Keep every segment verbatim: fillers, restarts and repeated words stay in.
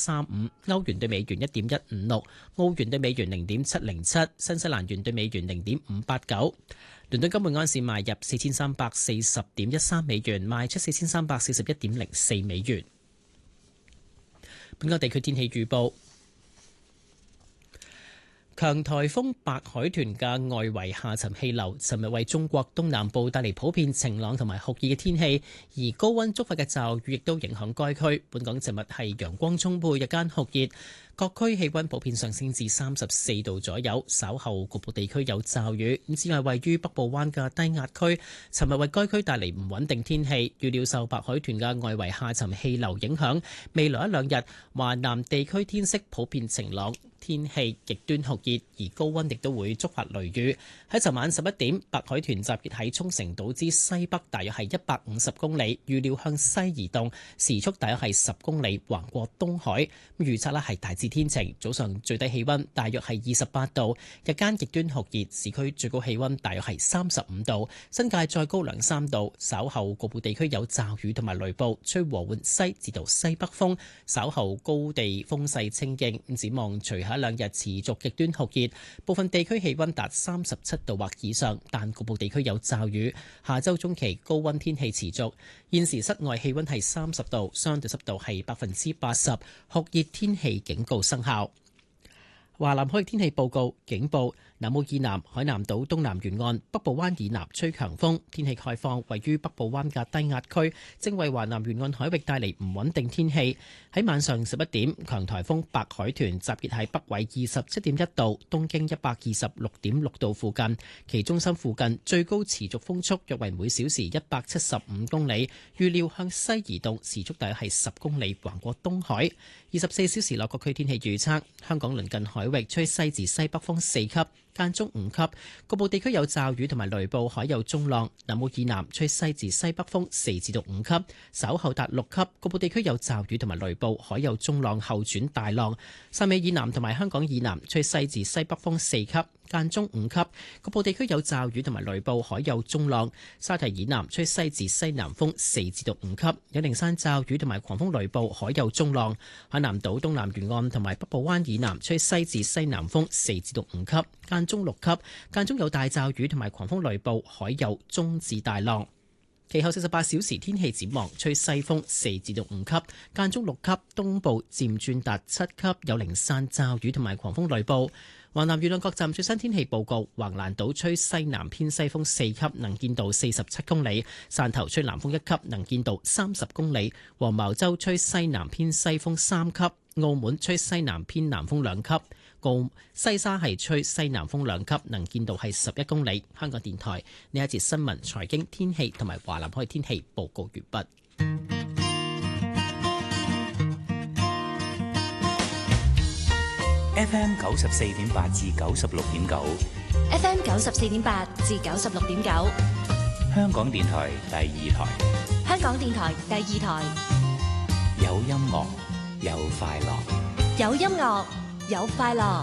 三五，歐元對美元一點一五六，澳元對美元零點七零七，新西蘭元對美元零點五八九。倫敦金每安士賣入四千三百四十點一三美元，賣出四千三百四十一點零四美元。本港地區天氣預報。強颱風白海豚嘅外圍下沉氣流，尋日為中國東南部帶嚟普遍晴朗同埋酷熱嘅天氣，而高溫觸發嘅驟雨亦都影響該區。本港尋日係陽光充沛，日間酷熱。各區氣溫普遍上升至三十四度左右，稍後局部地區有驟雨。咁此外，位於北部灣嘅低壓區，尋日為該區帶嚟唔穩定天氣。預料受白海豚嘅外圍下沉氣流影響，未來一兩日華南地區天色普遍晴朗，天氣極端酷熱，而高溫亦都會觸發雷雨。喺尋晚十一點，白海豚集結喺沖繩島之西北，大約係一百五十公里，預料向西移動，時速大約係十公里，橫過東海。咁預測呢係大致天晴，早上最低氣溫大約係二十八度，日間極端酷熱，市區最高氣溫大約係三十五度，新界再高兩三度。稍後局部地區有驟雨同埋雷暴，吹和緩西至到西北風，稍後高地風勢清勁。展望隨後一兩日持續極端酷熱，部分地區氣溫達三十七度或以上，但局部地區有驟雨。下周中期高溫天氣持續。現時室外氣溫係三十度，相對濕度係百分之八十，酷熱天氣警告生效。華南海域天氣報告警報：南澳以南、海南島東南沿岸、北部灣以南吹強風，天氣概況。位於北部灣嘅低壓區正為華南沿岸海域帶嚟唔穩定天氣。喺晚上十一點，強颱風白海豚集結喺北緯二十七點一度、東經一百二十六點六度附近，其中心附近最高持續風速約為每小時一百七十五公里，預料向西移動，時速大約係十公里，橫過東海。二十四小時內各區天氣預測：香港鄰近海域吹西至西北風四級，間中五級，局部地區有驟雨同埋雷暴，海有中浪。南澳以南吹西至西北風四至到五級，稍後達六級，局部地區有驟雨同埋雷暴，海有中浪後轉大浪。汕尾以南同埋香港以南吹西至西北風四級，間中五級，局部地區有驟雨同埋雷暴，海有中浪。沙堤以南吹西至西南風四至到五級，有零散驟雨同埋狂風雷暴，海有中浪。海南島東南沿岸同埋北部灣以南吹西至西南風四至到五級，間中六級，間中有大驟雨同埋狂風雷暴，海有中至大浪。其後四十八小時天氣展望，吹西風四至到五級，間中六級，東部漸轉達七級，有零散驟雨同埋狂風雷暴。華南沿岸各站最新天氣報告：橫瀾島吹西南偏西風四級，能見度四十七公里；汕頭吹南風一級，能見度三十公里；黃茅洲吹西南偏西風三級；澳門吹西南偏南風兩級；澳西沙係吹西南風兩級，能見度係十一公里。香港電台呢一節新聞、財經、天氣同埋華南海天氣報告完畢。 F M 九十四點八至九十六點九 ，F M 九十四點八至九十六點九， 香港電台第二台， 香港電台第二台， 有音樂有快樂， 有音樂有快樂。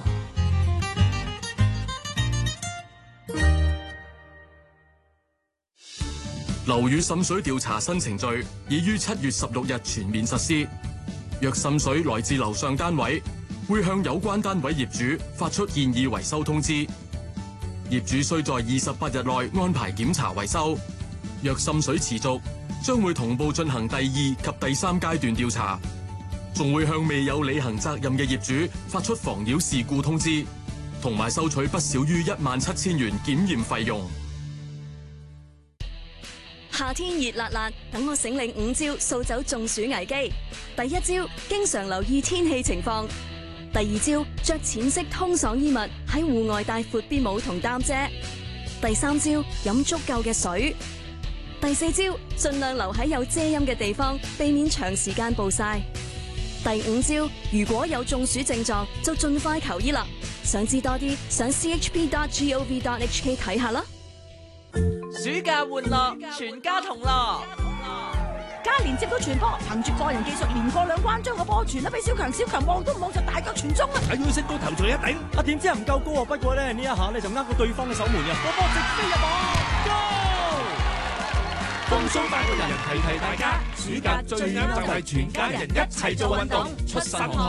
樓宇滲水調查新程序已於七月十六日全面實施。若滲水來自樓上單位，會向有關單位業主發出建議維修通知，業主需在二十八日內安排檢查維修。若滲水持續，將會同步進行第二及第三階段調查，仲會向未有履行責任嘅業主發出妨擾事故通知，同埋收取不少於一萬七千元檢驗費用。 夏天熱辣辣，等我醒領五招掃走中暑危機。第一招，經常留意天氣情況。第二招，着淺色通爽衣物，喺戶外帶闊啲帽同擔遮。第三招，飲足夠嘅水。第四招，盡量留喺有遮陰嘅地方，避免長時間暴曬。第五招，如果有中暑症狀，就盡快求醫啦。想知多啲，上 c h p dot gov dot h k 睇下啦。 暑假玩樂，全家同樂。 嘉連接到傳波，憑住個人技術連過兩關，將個波傳得俾小強，小強望都唔望就大腳傳中啦！ 睇到識到頭錘一頂，啊點知係唔夠高啊！不過咧呢一下咧就呃過對方嘅守門嘅，個波直飛入網，Go！放鬆八個人，提提大家，暑假最啱就係全家人一齊做運動，出身汗。